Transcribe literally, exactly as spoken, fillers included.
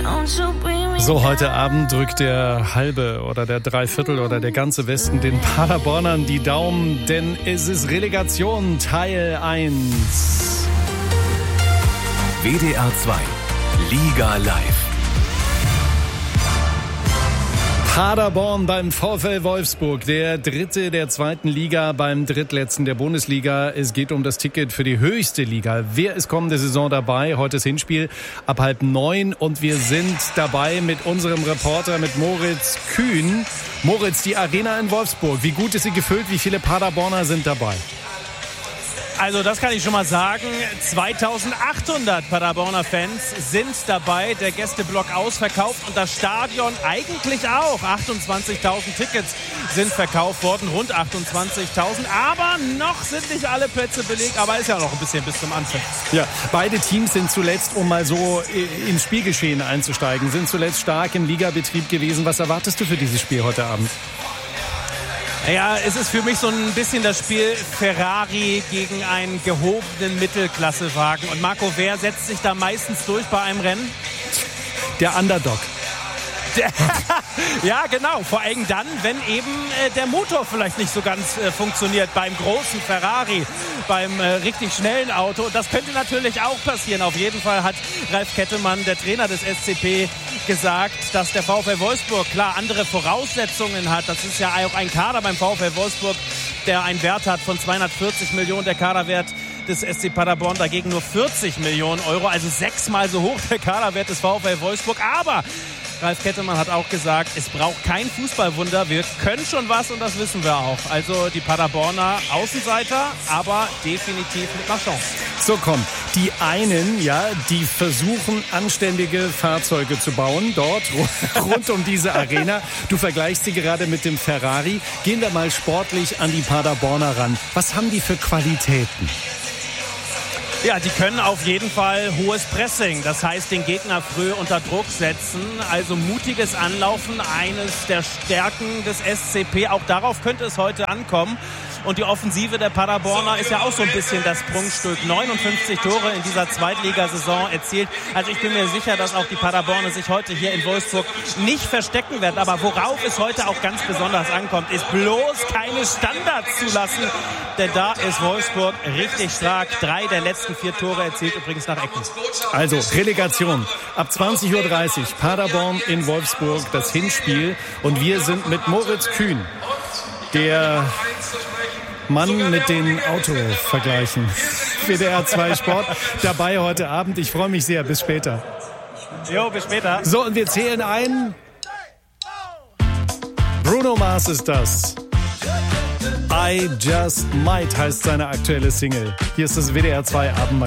So, heute Abend drückt der halbe oder der Dreiviertel oder der ganze Westen den Paderbornern die Daumen, denn es ist Relegation Teil eins. W D R zwei Liga live. Paderborn beim VfL Wolfsburg, der dritte der zweiten Liga beim drittletzten der Bundesliga. Es geht um das Ticket für die höchste Liga. Wer ist kommende Saison dabei? Heute das Hinspiel ab halb neun und wir sind dabei mit unserem Reporter, mit Moritz Kühn. Moritz, die Arena in Wolfsburg, wie gut ist sie gefüllt? Wie viele Paderborner sind dabei? Also das kann ich schon mal sagen, zweitausendachthundert Paderborner Fans sind dabei, der Gästeblock ausverkauft und das Stadion eigentlich auch. achtundzwanzigtausend Tickets sind verkauft worden, rund achtundzwanzigtausend, aber noch sind nicht alle Plätze belegt, aber ist ja noch ein bisschen bis zum Anfang. Ja, beide Teams sind zuletzt, um mal so ins Spielgeschehen einzusteigen, sind zuletzt stark im Ligabetrieb gewesen. Was erwartest du für dieses Spiel heute Abend? Ja, es ist für mich so ein bisschen das Spiel Ferrari gegen einen gehobenen Mittelklassewagen. Und Marco, wer setzt sich da meistens durch bei einem Rennen? Der Underdog. Der, ja, genau. Vor allem dann, wenn eben äh, der Motor vielleicht nicht so ganz äh, funktioniert beim großen Ferrari, beim äh, richtig schnellen Auto. Das könnte natürlich auch passieren. Auf jeden Fall hat Ralf Kettemann, der Trainer des S C P, gesagt, dass der VfL Wolfsburg klar andere Voraussetzungen hat. Das ist ja auch ein Kader beim VfL Wolfsburg, der einen Wert hat von zweihundertvierzig Millionen. Der Kaderwert des S C Paderborn dagegen nur vierzig Millionen Euro. Also sechsmal so hoch der Kaderwert des VfL Wolfsburg. Aber Ralf Kettemann hat auch gesagt, es braucht kein Fußballwunder. Wir können schon was und das wissen wir auch. Also die Paderborner Außenseiter, aber definitiv mit einer Chance. So, komm. Die einen, ja, die versuchen, anständige Fahrzeuge zu bauen, dort rund um diese Arena. Du vergleichst sie gerade mit dem Ferrari. Gehen wir mal sportlich an die Paderborner ran. Was haben die für Qualitäten? Ja, die können auf jeden Fall hohes Pressing, das heißt den Gegner früh unter Druck setzen, also mutiges Anlaufen, eines der Stärken des S C P, auch darauf könnte es heute ankommen. Und die Offensive der Paderborner ist ja auch so ein bisschen das Prunkstück. neunundfünfzig Tore in dieser Zweitligasaison erzielt. Also ich bin mir sicher, dass auch die Paderborner sich heute hier in Wolfsburg nicht verstecken werden. Aber worauf es heute auch ganz besonders ankommt, ist bloß keine Standards zulassen. Denn da ist Wolfsburg richtig stark. Drei der letzten vier Tore erzielt übrigens nach Ecken. Also Relegation. Ab zwanzig Uhr dreißig Paderborn in Wolfsburg, das Hinspiel. Und wir sind mit Moritz Kühn, der Mann mit den Autovergleichen. W D R zwei Sport dabei heute Abend. Ich freue mich sehr. Bis später. Jo, bis später. So, und wir zählen ein. Bruno Mars ist das. I Just Might heißt seine aktuelle Single. Hier ist das W D R zwei Abend.